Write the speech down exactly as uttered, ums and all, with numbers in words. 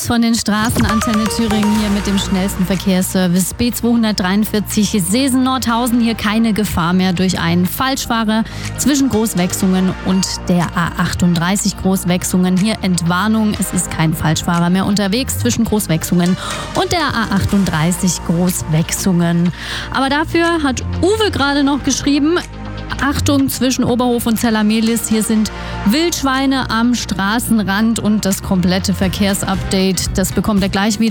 News von den Straßen Antenne Thüringen hier mit dem schnellsten Verkehrsservice B zweihundertdreiundvierzig Seesen-Nordhausen. Hier keine Gefahr mehr durch einen Falschfahrer zwischen Großwechsungen und der A achtunddreißig Großwechsungen. Hier Entwarnung, es ist kein Falschfahrer mehr unterwegs zwischen Großwechsungen und der A achtunddreißig Großwechsungen. Aber dafür hat Uwe gerade noch geschrieben: Achtung, zwischen Oberhof und Zellamelis, hier sind Wildschweine am Straßenrand, und das komplette Verkehrsupdate, das bekommt er gleich wieder.